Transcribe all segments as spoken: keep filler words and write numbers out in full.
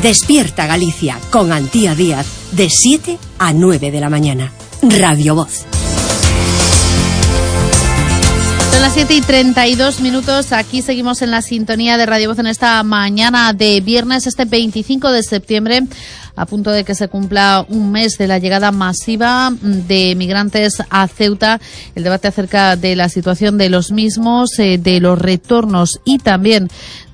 Despierta Galicia con Antía Díaz de siete a nueve de la mañana. Radio Voz. Son las siete y treinta y dos minutos. Aquí seguimos en la sintonía de Radio Voz en esta mañana de viernes, este veinticinco de septiembre, a punto de que se cumpla un mes de la llegada masiva de migrantes a Ceuta. El debate acerca de la situación de los mismos, eh, de los retornos y también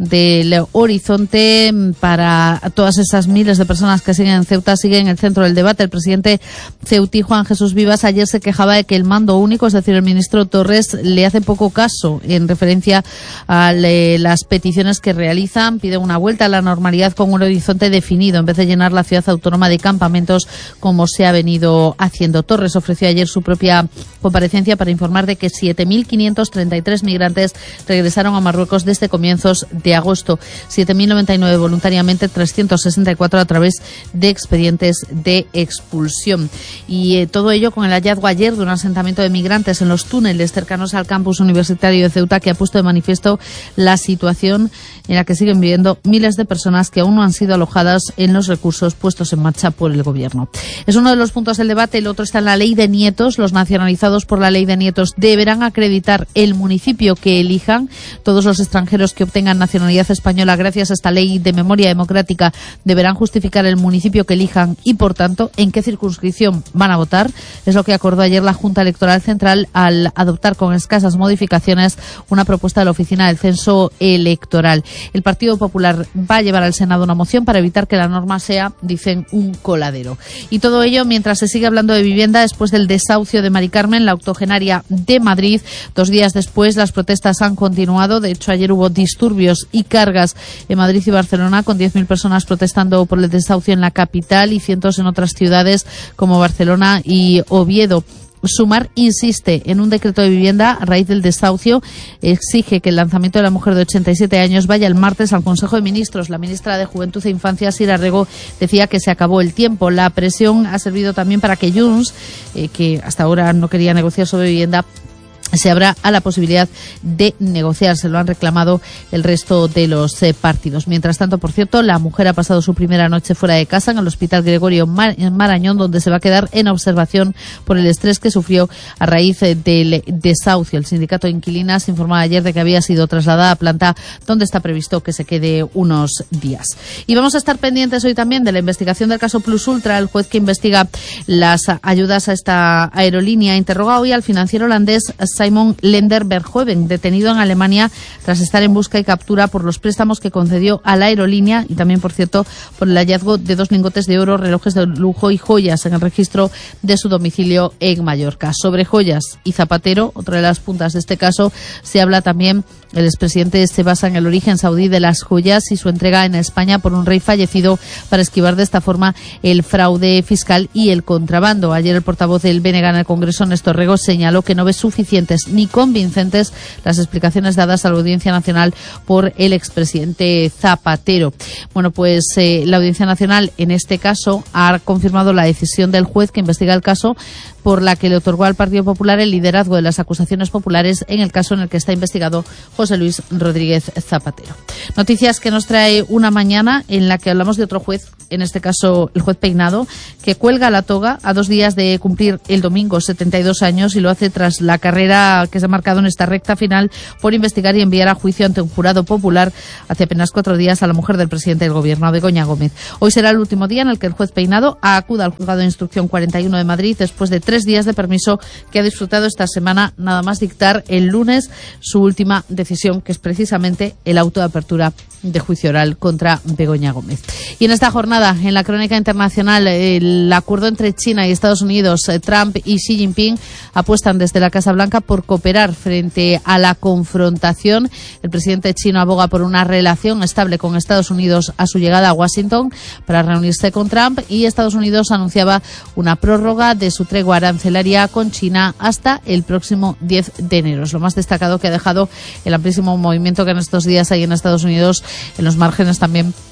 del horizonte para todas esas miles de personas que siguen en Ceuta sigue en el centro del debate. El presidente ceutí, Juan Jesús Vivas, ayer se quejaba de que el mando único, es decir, el ministro Torres, le hace poco caso en referencia a le, las peticiones que realizan. Pide una vuelta a la normalidad con un horizonte definido en vez de llenar la ciudad autónoma de campamentos como se ha venido haciendo. Torres ofreció ayer su propia comparecencia para informar de que siete mil quinientos treinta y tres migrantes regresaron a Marruecos desde comienzos de agosto, siete mil noventa y nueve voluntariamente, trescientos sesenta y cuatro a través de expedientes de expulsión. Y eh, todo ello con el hallazgo ayer de un asentamiento de migrantes en los túneles cercanos al campus universitario de Ceuta, que ha puesto de manifiesto la situación en la que siguen viviendo miles de personas que aún no han sido alojadas en los recursos puestos en marcha por el gobierno. Es uno de los puntos del debate. El otro está en la ley de nietos. Los nacionalizados por la ley de nietos deberán acreditar el municipio que elijan. Todos los extranjeros que obtengan nacionalidad española gracias a esta ley de memoria democrática deberán justificar el municipio que elijan y, por tanto, en qué circunscripción van a votar. Es lo que acordó ayer la Junta Electoral Central al adoptar con escasas modificaciones una propuesta de la Oficina del Censo Electoral. El Partido Popular va a llevar al Senado una moción para evitar que la norma sea, dicen, un coladero. Y todo ello mientras se sigue hablando de vivienda después del desahucio de Mari Carmen, la octogenaria de Madrid. Dos días después las protestas han continuado. De hecho, ayer hubo disturbios y cargas en Madrid y Barcelona, con diez mil personas protestando por el desahucio en la capital y cientos en otras ciudades como Barcelona y Oviedo. Sumar insiste en un decreto de vivienda a raíz del desahucio. Exige que el lanzamiento de la mujer de ochenta y siete años vaya el martes al Consejo de Ministros. La ministra de Juventud e Infancia, Sira Rego, decía que se acabó el tiempo. La presión ha servido también para que Junts, eh, que hasta ahora no quería negociar sobre vivienda, se abra a la posibilidad de negociar. Se lo han reclamado el resto de los eh, partidos. Mientras tanto, por cierto, la mujer ha pasado su primera noche fuera de casa en el Hospital Gregorio Mar- en Marañón, donde se va a quedar en observación por el estrés que sufrió a raíz eh, del desahucio. El sindicato de inquilinas informaba ayer de que había sido trasladada a planta donde está previsto que se quede unos días. Y vamos a estar pendientes hoy también de la investigación del caso Plus Ultra. El juez que investiga las ayudas a esta aerolínea interroga hoy al financiero holandés Simon Lender Verhoeven, detenido en Alemania tras estar en busca y captura por los préstamos que concedió a la aerolínea y también, por cierto, por el hallazgo de dos lingotes de oro, relojes de lujo y joyas en el registro de su domicilio en Mallorca. Sobre joyas y Zapatero, otra de las puntas de este caso, se habla también. El expresidente se basa en el origen saudí de las joyas y su entrega en España por un rey fallecido para esquivar de esta forma el fraude fiscal y el contrabando. Ayer el portavoz del B N G en el Congreso, Néstor Rego, señaló que no ve suficientes ni convincentes las explicaciones dadas a la Audiencia Nacional por el expresidente Zapatero. Bueno, pues eh, la Audiencia Nacional en este caso ha confirmado la decisión del juez que investiga el caso, por la que le otorgó al Partido Popular el liderazgo de las acusaciones populares en el caso en el que está investigado José Luis Rodríguez Zapatero. Noticias que nos trae una mañana en la que hablamos de otro juez, en este caso el juez Peinado, que cuelga la toga a dos días de cumplir el domingo setenta y dos años, y lo hace tras la carrera que se ha marcado en esta recta final por investigar y enviar a juicio ante un jurado popular hace apenas cuatro días a la mujer del presidente del Gobierno, Begoña Gómez. Hoy será el último día en el que el juez Peinado acuda al juzgado de instrucción cuarenta y uno de Madrid después de tres días de permiso que ha disfrutado esta semana, nada más dictar el lunes su última decisión, que es precisamente el auto de apertura de juicio oral contra Begoña Gómez. Y en esta jornada, en la crónica internacional, el acuerdo entre China y Estados Unidos, Trump y Xi Jinping apuestan desde la Casa Blanca por cooperar frente a la confrontación. El presidente chino aboga por una relación estable con Estados Unidos a su llegada a Washington para reunirse con Trump, y Estados Unidos anunciaba una prórroga de su tregua arancelaria con China hasta el próximo diez de enero. Es lo más destacado que ha dejado el amplísimo movimiento que en estos días hay en Estados Unidos, en los márgenes también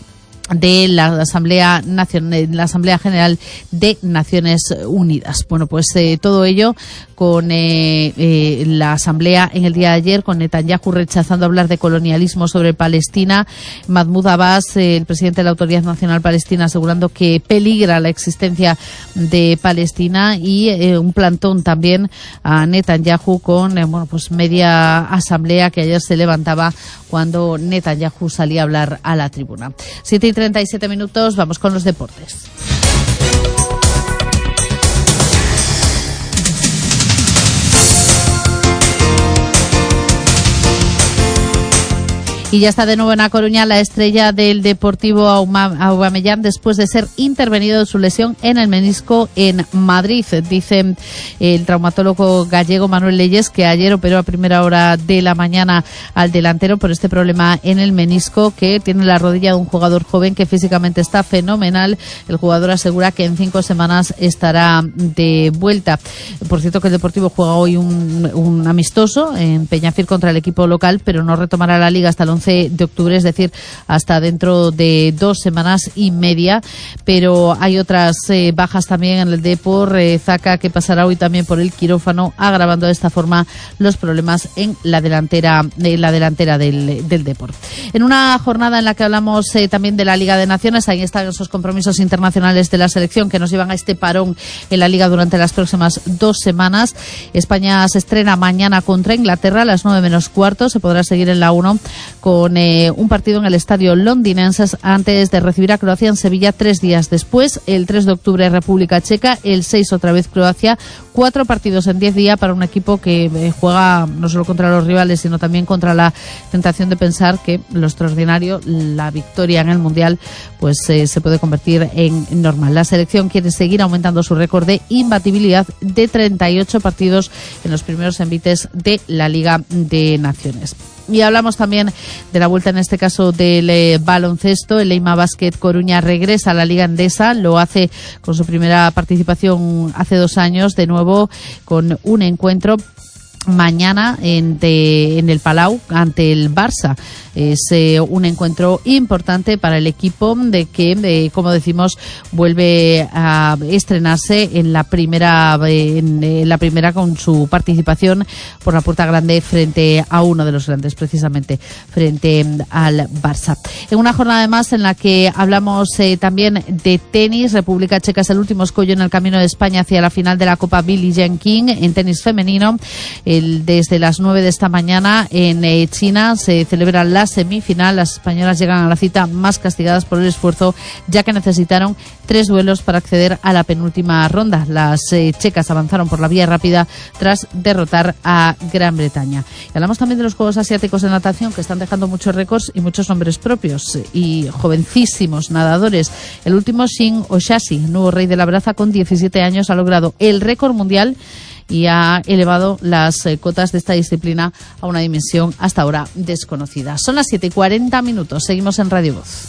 de la Asamblea Nacional, la Asamblea General de Naciones Unidas. Bueno, pues eh, todo ello con eh, eh, la Asamblea en el día de ayer, con Netanyahu rechazando hablar de colonialismo sobre Palestina, Mahmoud Abbas, eh, el presidente de la Autoridad Nacional Palestina, asegurando que peligra la existencia de Palestina, y eh, un plantón también a Netanyahu con eh, bueno, pues media asamblea que ayer se levantaba cuando Netanyahu salía a hablar a la tribuna. siete y treinta y siete minutos, vamos con los deportes. Y ya está de nuevo en A Coruña la estrella del Deportivo Aubameyang después de ser intervenido de su lesión en el menisco en Madrid. Dice el traumatólogo gallego Manuel Leyes que ayer operó a primera hora de la mañana al delantero por este problema en el menisco que tiene la rodilla de un jugador joven que físicamente está fenomenal. El jugador asegura que en cinco semanas estará de vuelta. Por cierto que el Deportivo juega hoy un, un amistoso en Peñafil contra el equipo local, pero no retomará la liga hasta el once de octubre, es decir, hasta dentro de dos semanas y media. Pero hay otras eh, bajas también en el Depor. Eh, Zaca, que pasará hoy también por el quirófano, agravando de esta forma los problemas en la delantera, en la delantera del, del Depor. En una jornada en la que hablamos eh, también de la Liga de Naciones, ahí están esos compromisos internacionales de la selección que nos llevan a este parón en la Liga durante las próximas dos semanas. España se estrena mañana contra Inglaterra a las nueve menos cuarto. Se podrá seguir en la uno con con eh, un partido en el estadio londinenses antes de recibir a Croacia en Sevilla tres días después. El tres de octubre República Checa, el seis otra vez Croacia. Cuatro partidos en diez días para un equipo que eh, juega no solo contra los rivales, sino también contra la tentación de pensar que lo extraordinario, la victoria en el Mundial, pues eh, se puede convertir en normal. La selección quiere seguir aumentando su récord de imbatibilidad de treinta y ocho partidos en los primeros envites de la Liga de Naciones. Y hablamos también de la vuelta, en este caso, del eh, baloncesto. El Leima Basket Coruña regresa a la Liga Endesa. Lo hace con su primera participación hace dos años, de nuevo con un encuentro mañana en, de, en el Palau ante el Barça. Es eh, un encuentro importante para el equipo de que, eh, como decimos, vuelve a estrenarse en la primera en, en la primera con su participación por la puerta grande frente a uno de los grandes, precisamente frente al Barça. En una jornada además en la que hablamos eh, también de tenis. República Checa es el último escollo en el camino de España hacia la final de la Copa Billie Jean King en tenis femenino. El, desde las nueve de esta mañana en eh, China se celebra la semifinal. Las españolas llegan a la cita más castigadas por el esfuerzo, ya que necesitaron tres duelos para acceder a la penúltima ronda. Las eh, checas avanzaron por la vía rápida tras derrotar a Gran Bretaña. Y hablamos también de los Juegos Asiáticos de Natación, que están dejando muchos récords y muchos nombres propios y jovencísimos nadadores. El último, Shin Oshashi, nuevo rey de la braza con diecisiete años, ha logrado el récord mundial y ha elevado las eh, cotas de esta disciplina a una dimensión hasta ahora desconocida. Son las siete y cuarenta minutos. Seguimos en Radio Voz.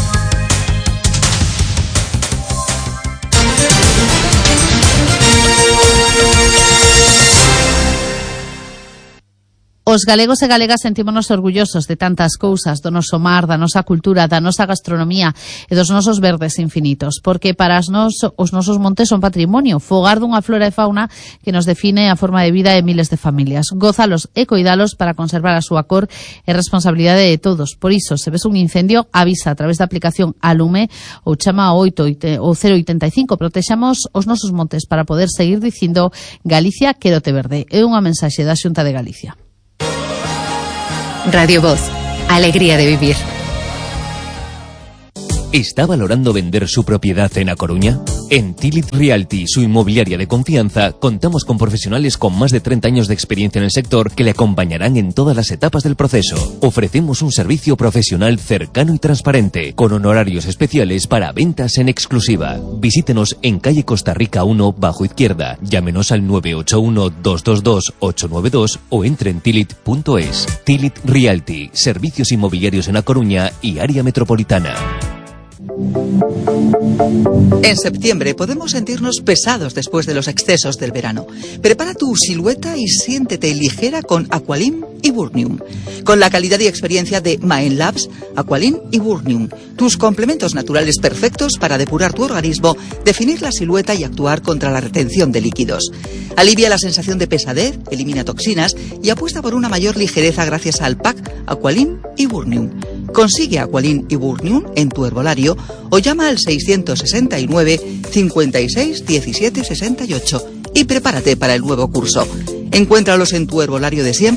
Os galegos e galegas sentímonos orgullosos de tantas cousas, do noso mar, da nosa cultura, da nosa gastronomía e dos nosos verdes infinitos, porque para as nos, os nosos montes son patrimonio, fogar dunha flora e fauna que nos define a forma de vida de miles de familias. Gózalos e coidalos para conservar a súa cor e responsabilidade de todos. Por iso, se ves un incendio, avisa a través da aplicación Alume ou chama ao oito ou cero oitenta e cinco. Protexamos os nosos montes para poder seguir dicindo Galicia quérote verde. É unha mensaxe da Xunta de Galicia. Radio Voz, alegría de vivir. ¿Está valorando vender su propiedad en A Coruña? En Tilit Realty, su inmobiliaria de confianza, contamos con profesionales con más de treinta años de experiencia en el sector que le acompañarán en todas las etapas del proceso. Ofrecemos un servicio profesional cercano y transparente, con honorarios especiales para ventas en exclusiva. Visítenos en calle Costa Rica uno, bajo izquierda. Llámenos al nueve ocho uno, dos dos dos, ocho nueve dos o entre en tilit punto es. Tilit Realty, servicios inmobiliarios en A Coruña y área metropolitana. En septiembre podemos sentirnos pesados después de los excesos del verano. Prepara tu silueta y siéntete ligera con Aqualim y Burnium. Con la calidad y experiencia de Maen Labs, Aqualin y Burnium, tus complementos naturales perfectos para depurar tu organismo, definir la silueta y actuar contra la retención de líquidos. Alivia la sensación de pesadez, elimina toxinas y apuesta por una mayor ligereza gracias al pack Aqualin y Burnium. Consigue Aqualin y Burnium en tu herbolario o llama al seiscientos sesenta y nueve, cincuenta y seis, diecisiete, sesenta y ocho y prepárate para el nuevo curso. Encuéntralos en tu herbolario de siempre